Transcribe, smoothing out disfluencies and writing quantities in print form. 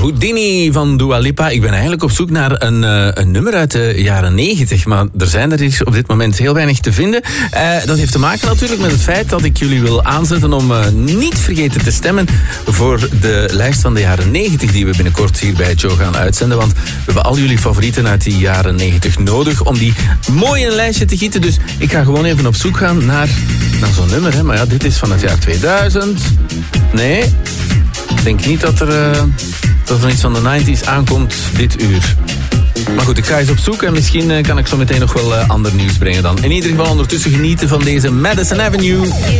Houdini van Dua Lipa. Ik ben eigenlijk op zoek naar een nummer uit de jaren 90, maar er zijn er hier op dit moment heel weinig te vinden. Dat heeft te maken natuurlijk met het feit dat ik jullie wil aanzetten om niet vergeten te stemmen voor de lijst van de jaren 90 die we binnenkort hier bij Joe gaan uitzenden. Want we hebben al jullie favorieten uit die jaren 90 nodig om die mooi in een lijstje te gieten. Dus ik ga gewoon even op zoek gaan naar zo'n nummer. Hè. Maar ja, dit is van het jaar 2000. Nee, ik denk niet dat er iets van de 90s aankomt dit uur. Maar goed, ik ga eens op zoek en misschien kan ik zo meteen nog wel ander nieuws brengen dan. In ieder geval ondertussen genieten van deze Madison Avenue.